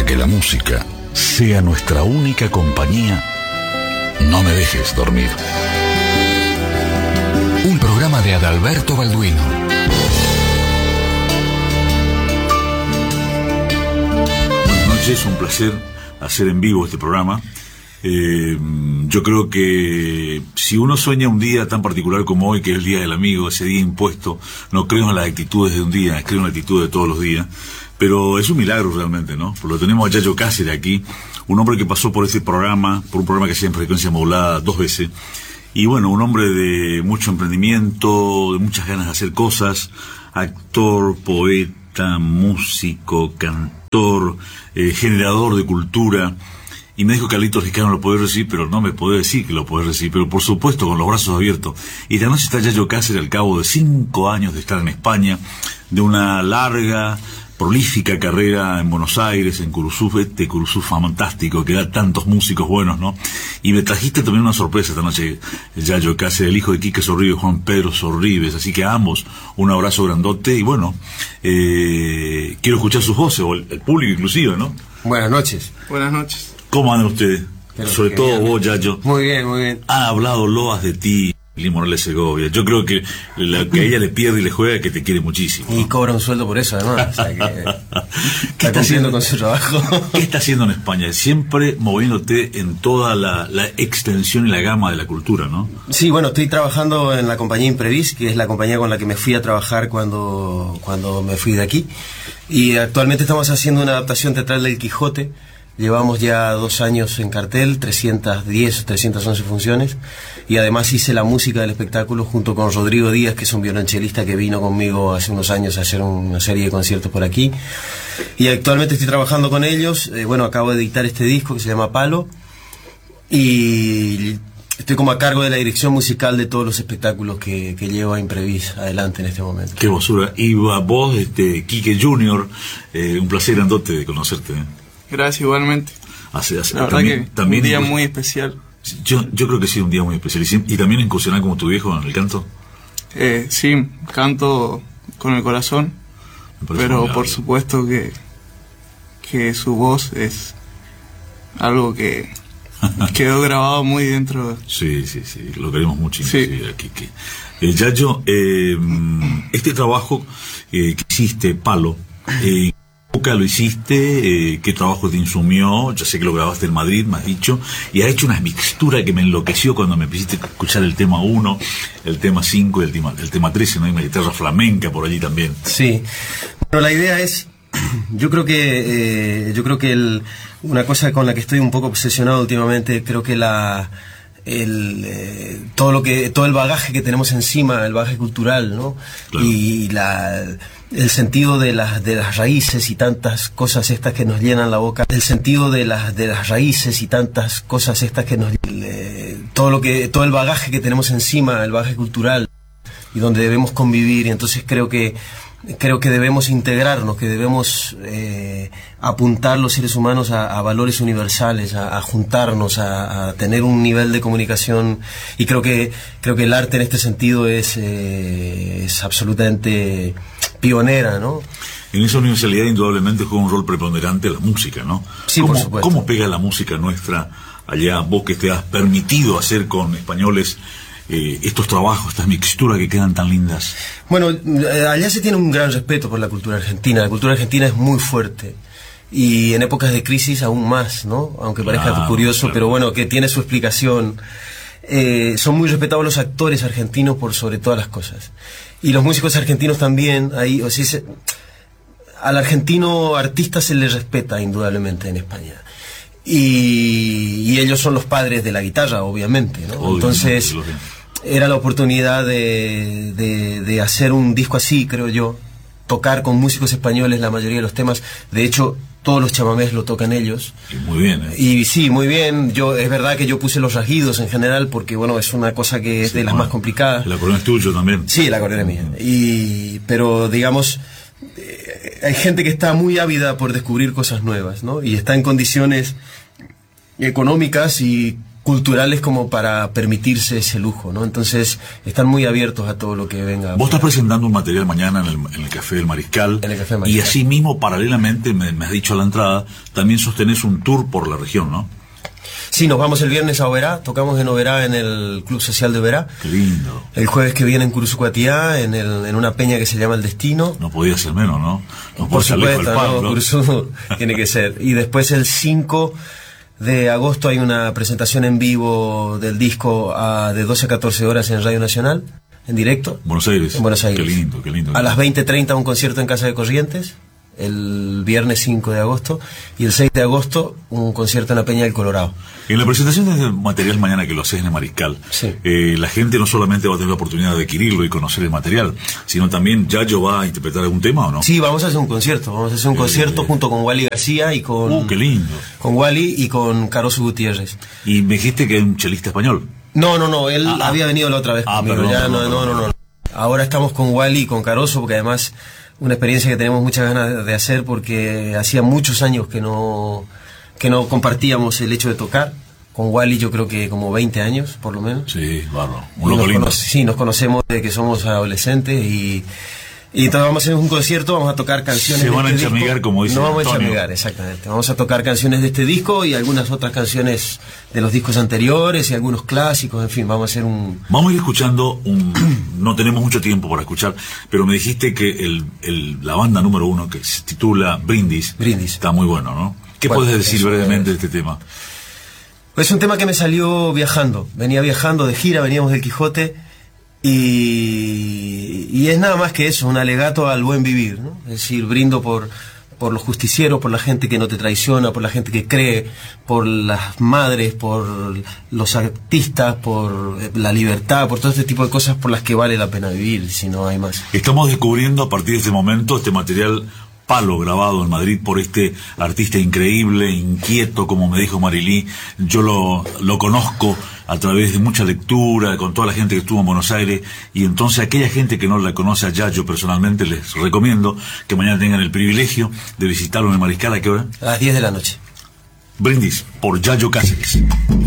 que la música sea nuestra única compañía, no me dejes dormir. Un programa de Adalberto Balduino. Buenas noches, un placer hacer en vivo este programa. Yo creo que si uno sueña un día tan particular como hoy, que es el Día del Amigo, ese día impuesto, no creo en las actitudes de un día, creo en la actitud de todos los días, pero es un milagro realmente, ¿no? Porque lo tenemos a Yayo Cáceres aquí, un hombre que pasó por este programa, por un programa que hacía en frecuencia modulada 2 veces, y bueno, un hombre de mucho emprendimiento, de muchas ganas de hacer cosas, actor, poeta, músico, cantor, generador de cultura. Y me dijo Carlitos Riscano lo podés recibir, pero no me podés decir que lo podés recibir, pero por supuesto con los brazos abiertos. Y esta noche está Yayo Cáceres al cabo de 5 años de estar en España, de una larga, prolífica carrera en Buenos Aires, en Curuzú, este Curuzú fantástico que da tantos músicos buenos, ¿no? Y me trajiste también una sorpresa esta noche, Yayo Cáceres, el hijo de Quique Sorribes, Juan Pedro Sorribes, así que a ambos un abrazo grandote y bueno, quiero escuchar sus voces, o el público inclusive, ¿no? Buenas noches. Buenas noches. ¿Cómo andan ustedes? Pero sobre todo bien. vos, Yayo. Muy bien, muy bien. Ha hablado loas de ti, Lili Morales Segovia. Yo creo que la que a ella le pierde y le juega es que te quiere muchísimo, ¿no? Y cobra un sueldo por eso, además. O sea que está cumpliendo con su trabajo. ¿Qué está haciendo en España? Siempre moviéndote en toda la extensión y la gama de la cultura, ¿no? Sí, bueno, estoy trabajando en la compañía Imprevis, que es la compañía con la que me fui a trabajar cuando me fui de aquí. Y actualmente estamos haciendo una adaptación teatral del Quijote. Llevamos ya 2 años en cartel, 310 o 311 funciones, y además hice la música del espectáculo junto con Rodrigo Díaz, que es un violonchelista que vino conmigo hace unos años a hacer una serie de conciertos por aquí. Y actualmente estoy trabajando con ellos. Bueno, acabo de editar este disco que se llama Palo, y estoy como a cargo de la dirección musical de todos los espectáculos que lleva Imprevis adelante en este momento. Qué basura. Y vos, Quique Junior, un placer grandote de conocerte, ¿eh? Gracias, igualmente. La verdad también, que también un día muy especial. Yo creo que sí, un día muy especial. ¿Y también incursionar como tu viejo en el canto? Sí, canto con el corazón, pero por supuesto que su voz es algo que quedó grabado muy dentro. Sí, lo queremos mucho. Sí. Quique. Yayo, este trabajo que hiciste, Palo, ¿nunca lo hiciste? ¿Qué trabajo te insumió? Yo sé que lo grabaste en Madrid, me has dicho, y has hecho una mixtura que me enloqueció cuando me empeciste a escuchar el tema 1, el tema 5 y el tema 13, ¿no? Hay una guitarra flamenca por allí también. Sí, bueno, la idea es, yo creo que una cosa con la que estoy un poco obsesionado últimamente, creo que todo el bagaje que tenemos encima, el bagaje cultural, ¿no? Claro. Y el sentido de las raíces y tantas cosas estas que nos llenan la boca, el sentido de las raíces y tantas cosas estas que nos todo el bagaje que tenemos encima, el bagaje cultural, y donde debemos convivir. Y entonces creo que debemos integrarnos, que debemos apuntar los seres humanos a valores universales, a juntarnos, a tener un nivel de comunicación, y creo que el arte en este sentido es absolutamente pionera, ¿no? En esa universalidad indudablemente juega un rol preponderante la música, ¿no? Sí, por supuesto. ¿Cómo pega la música nuestra allá, vos que te has permitido hacer con españoles estos trabajos, estas mixturas que quedan tan lindas? Bueno, allá se tiene un gran respeto por la cultura argentina. La cultura argentina es muy fuerte, y en épocas de crisis aún más, ¿no? Aunque parezca curioso, claro. Pero bueno, que tiene su explicación. Son muy respetados los actores argentinos por sobre todas las cosas, y los músicos argentinos también. Ahí, o sea, al argentino artista se le respeta indudablemente en España. Y ellos son los padres de la guitarra, obviamente, ¿no? Entonces era la oportunidad de hacer un disco así, creo yo, tocar con músicos españoles la mayoría de los temas. De hecho, todos los chamamés lo tocan ellos. Y muy bien, ¿eh? Y sí, muy bien. Es verdad que yo puse los rasguidos en general, porque bueno, es una cosa que es de las más complicadas. El acordeón es tuyo también. Sí, el acordeón es mía. Pero digamos, hay gente que está muy ávida por descubrir cosas nuevas, ¿no? Y está en condiciones económicas y culturales como para permitirse ese lujo, ¿no? Entonces están muy abiertos a todo lo que venga. Vos estás presentando un material mañana en el Café del Mariscal, en el Café del Mariscal. Y así mismo, paralelamente, me has dicho a la entrada, también sostenés un tour por la región, ¿no? Sí, nos vamos el viernes a Oberá, tocamos en Oberá en el Club Social de Oberá. Qué lindo. El jueves que viene en Curuzucuatiá, en una peña que se llama El Destino. No podía ser menos, ¿no? No por supuesto, no, Curuzú tiene que ser. Y después el 5 de agosto hay una presentación en vivo del disco de 12 a 14 horas en Radio Nacional, en directo. Buenos Aires. En Buenos Aires. Qué lindo, qué lindo. A las 20:30 un concierto en Casa de Corrientes, el viernes 5 de agosto, y el 6 de agosto un concierto en la Peña del Colorado. En la presentación del material mañana que lo haces en el Mariscal, sí. La gente no solamente va a tener la oportunidad de adquirirlo y conocer el material, sino también Yayo va a interpretar algún tema, ¿o no? Sí, vamos a hacer un concierto, junto con Wally García y con... qué lindo. Con Wally y con Caroso Gutiérrez. Y me dijiste que es un chelista español. No, él había venido la otra vez conmigo. Perdón, no. Ahora estamos con Wally y con Caroso, porque además una experiencia que tenemos muchas ganas de hacer, porque hacía muchos años que no compartíamos el hecho de tocar. Con Wally yo creo que como 20 años, por lo menos. Sí, barro. Un loco lindo. Sí, nos conocemos desde que somos adolescentes y entonces vamos a hacer un concierto, vamos a tocar canciones. Se van a enchamigar, como dice Antonio. No vamos a enchamigar, exactamente. Vamos a tocar canciones de este disco y algunas otras canciones de los discos anteriores y algunos clásicos, en fin, vamos a hacer un... Vamos a ir escuchando no tenemos mucho tiempo para escuchar, pero me dijiste que la banda número 1, que se titula Brindis, está muy bueno, ¿no? ¿Qué puedes decir brevemente de este tema? Es un tema que me salió viajando. Venía viajando de gira, veníamos del Quijote y es nada más que eso, un alegato al buen vivir, ¿no? Es decir, brindo por los justicieros, por la gente que no te traiciona, por la gente que cree, por las madres, por los artistas, por la libertad, por todo este tipo de cosas por las que vale la pena vivir, si no hay más. Estamos descubriendo a partir de este momento este material Palo, grabado en Madrid por este artista increíble, inquieto, como me dijo Marilí. Yo lo conozco a través de mucha lectura, con toda la gente que estuvo en Buenos Aires, y entonces aquella gente que no la conoce a Yayo personalmente, les recomiendo que mañana tengan el privilegio de visitarlo en el Mariscal. ¿A qué hora? A las 10 de la noche. Brindis por Yayo Cáceres.